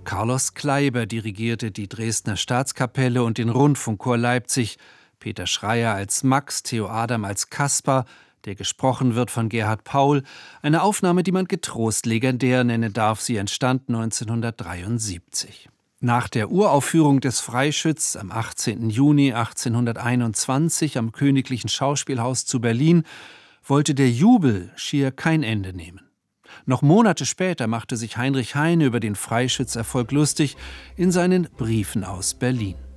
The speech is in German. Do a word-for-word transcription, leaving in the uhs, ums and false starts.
Carlos Kleiber dirigierte die Dresdner Staatskapelle und den Rundfunkchor Leipzig. Peter Schreier als Max, Theo Adam als Kaspar, der gesprochen wird von Gerhard Paul. Eine Aufnahme, die man getrost legendär nennen darf. Sie entstand neunzehnhundertdreiundsiebzig. Nach der Uraufführung des Freischütz am achtzehnten Juni achtzehnhunderteinundzwanzig am Königlichen Schauspielhaus zu Berlin wollte der Jubel schier kein Ende nehmen. Noch Monate später machte sich Heinrich Heine über den Freischütz-Erfolg lustig in seinen Briefen aus Berlin.